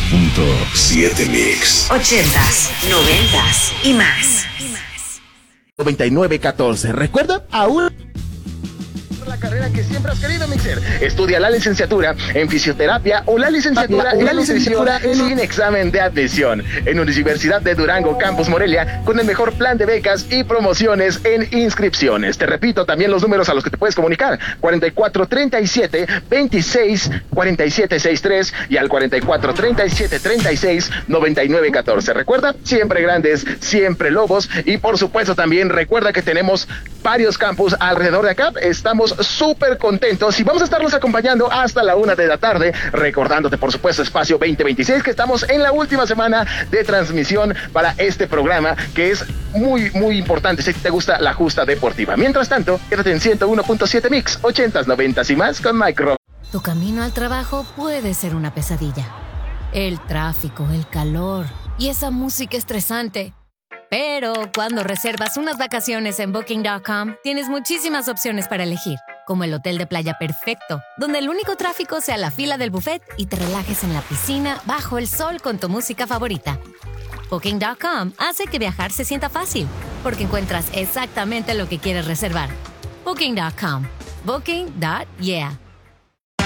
99.7 Mix. 80s, 90s y más. 9914. ¿Recuerda? Aún la carrera que siempre has querido, Mixer. Estudia la licenciatura en fisioterapia o la licenciatura en nutrición sin examen de admisión en Universidad de Durango, Campus Morelia, con el mejor plan de becas y promociones en inscripciones. Te repito también los números a los que te puedes comunicar: 4437 26 47 63 y al 4437 36 99 14. Recuerda, siempre grandes, siempre lobos. Y por supuesto también recuerda que tenemos varios campus alrededor de acá. Estamos súper contentos y vamos a estarlos acompañando hasta la 1 de la tarde, recordándote por supuesto Espacio 2026, que estamos en la última semana de transmisión para este programa, que es muy muy importante si te gusta la justa deportiva. Mientras tanto, quédate en 101.7 Mix, 80s, 90s y más con Mike Rock. Tu camino al trabajo puede ser una pesadilla. El tráfico, el calor y esa música estresante. Pero cuando reservas unas vacaciones en Booking.com, tienes muchísimas opciones para elegir, como el hotel de playa perfecto, donde el único tráfico sea la fila del buffet y te relajes en la piscina bajo el sol con tu música favorita. Booking.com hace que viajar se sienta fácil, porque encuentras exactamente lo que quieres reservar. Booking.com. Booking.yeah.